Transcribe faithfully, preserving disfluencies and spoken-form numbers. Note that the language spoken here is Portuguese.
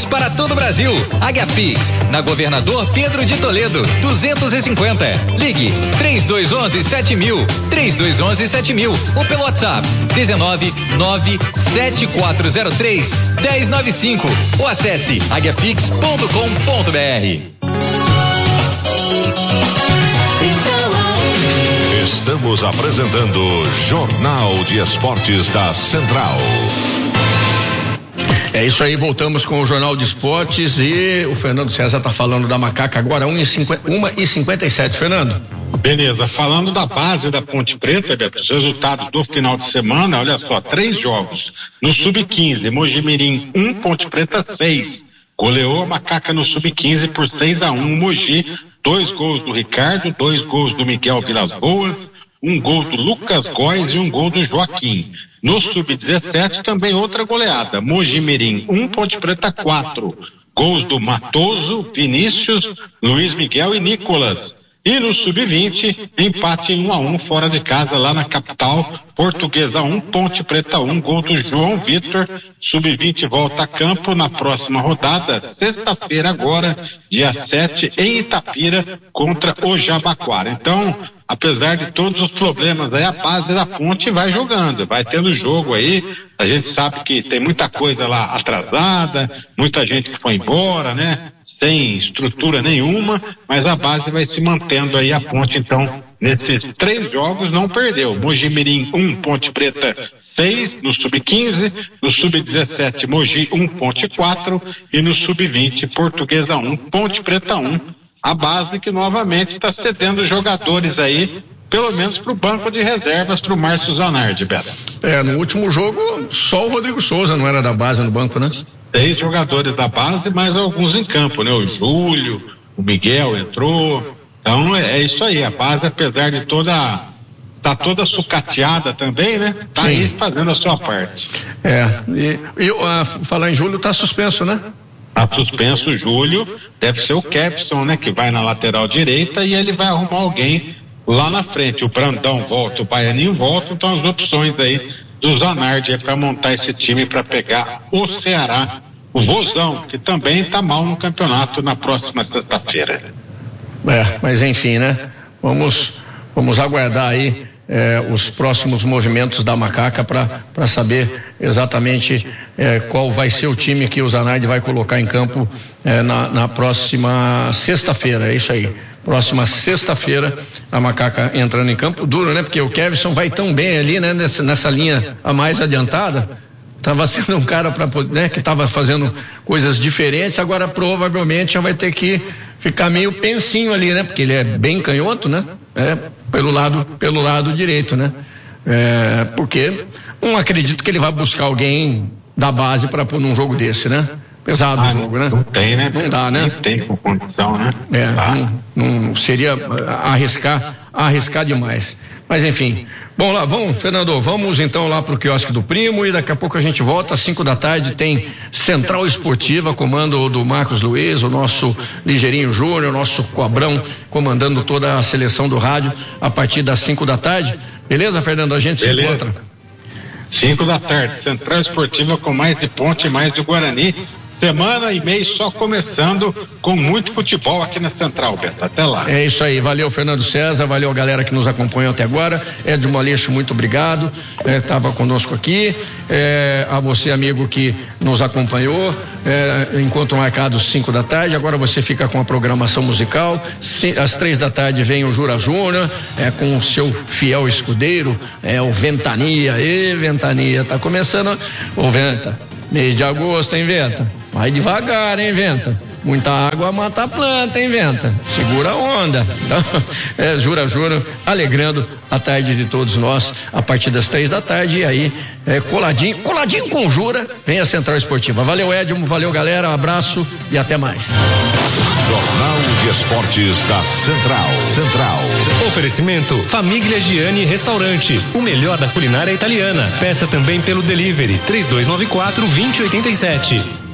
para todo o Brasil. AguiaPix, na Governador Pedro de Toledo, duzentos e cinquenta. Ligue três dois um um sete mil, três dois um um sete mil ou pelo WhatsApp dezenove nove sete quatro zero três um zero nove cinco ou acesse aguiapix ponto com ponto br. Estamos apresentando Jornal de Esportes da Central. É isso aí, voltamos com o Jornal de Esportes e o Fernando César está falando da Macaca agora, uma e cinquenta e sete, Fernando. Beleza, falando da base da Ponte Preta, Beto, os resultados do final de semana, olha só, três jogos. No sub quinze, Mojimirim um, Ponte Preta seis. Goleou a Macaca no sub quinze por seis a um, Mogi, dois gols do Ricardo, dois gols do Miguel Vilas Boas, um gol do Lucas Góes e um gol do Joaquim. No sub dezessete também outra goleada, Mojimirim um, Ponte Preta quatro. Gols do Matoso, Vinícius, Luiz Miguel e Nicolas. E no sub vinte, empate em um a um fora de casa lá na capital, Portuguesa um, Ponte Preta um, gol do João Vitor. sub vinte volta a campo na próxima rodada, sexta-feira agora, dia sete, em Itapira, contra o Jabaquara. Então, apesar de todos os problemas aí, a base da Ponte vai jogando, vai tendo jogo aí. A gente sabe que tem muita coisa lá atrasada, muita gente que foi embora, né? Sem estrutura nenhuma, mas a base vai se mantendo aí. A Ponte, então, nesses três jogos não perdeu. Mojimirim um, Ponte Preta seis no sub quinze, no sub dezessete Mogi um, Ponte quatro e no sub vinte Portuguesa um, Ponte Preta um. A base que novamente está cedendo jogadores aí, pelo menos para o banco de reservas, para o Márcio Zanardi, Beto. É, no último jogo só o Rodrigo Souza não era da base no banco, né? Seis jogadores da base, mas alguns em campo, né? O Júlio, o Miguel entrou. Então é, é isso aí, a base, apesar de toda, tá toda sucateada também, né? Tá Sim. aí fazendo a sua parte. É, e, e uh, falar em Júlio, tá suspenso, né? Tá suspenso o Júlio, deve ser o Kevson, né? Que vai na lateral direita e ele vai arrumar alguém lá na frente. O Brandão volta, o Baianinho volta, então as opções aí do Zanardi é para montar esse time para pegar o Ceará, o Vozão, que também está mal no campeonato na próxima sexta-feira. É, mas enfim, né? Vamos, vamos aguardar aí é, os próximos movimentos da Macaca para saber exatamente é, qual vai ser o time que o Zanardi vai colocar em campo é, na, na próxima sexta-feira. É isso aí. Próxima sexta-feira, a Macaca entrando em campo. Duro, né? Porque o Kevson vai tão bem ali, né? Nessa, nessa linha a mais adiantada. Estava sendo um cara pra, né, que estava fazendo coisas diferentes. Agora provavelmente já vai ter que ficar meio pensinho ali, né? Porque ele é bem canhoto, né? É, pelo lado, pelo lado direito, né? É, porque não acredito que ele vai buscar alguém da base para pôr num jogo desse, né? Pesado ah, o jogo, né? Não tem, né? Não dá, né? Não tem com condição, né? É, não, não seria arriscar, arriscar demais. Mas enfim, bom, lá, vamos, Fernando, vamos então lá pro quiosque do Primo e daqui a pouco a gente volta às cinco da tarde, tem Central Esportiva, comando do Marcos Luiz, o nosso Ligeirinho Júnior, o nosso Cobrão, comandando toda a seleção do rádio a partir das cinco da tarde. Beleza, Fernando? A gente Beleza. se encontra. Cinco da tarde, Central Esportiva com mais de Ponte, mais de Guarani. Semana e mês só começando com muito futebol aqui na Central, Beto. Até lá. É isso aí, valeu Fernando César, valeu a galera que nos acompanhou até agora. Edson Maleixo, muito obrigado, estava é, conosco aqui, é, a você amigo que nos acompanhou, é, encontro marcado cinco da tarde, agora você fica com a programação musical, C, às três da tarde vem o Jura Júnior, é, com o seu fiel escudeiro, é o Ventania, e Ventania, tá começando, ô Venta, mês de agosto, hein, Venta? Vai devagar, hein, Venta? Muita água mata a planta, hein, Venta? Segura a onda. Então, é, Jura Júnior, alegrando a tarde de todos nós, a partir das três da tarde, e aí, é, coladinho, coladinho com Jura, vem a Central Esportiva. Valeu, Edmo, valeu, galera, um abraço e até mais. Jornal de Esportes da Central. Central. Oferecimento Famiglia Gianni Restaurante, o melhor da culinária italiana. Peça também pelo delivery três dois nove quatro, dois zero oito sete.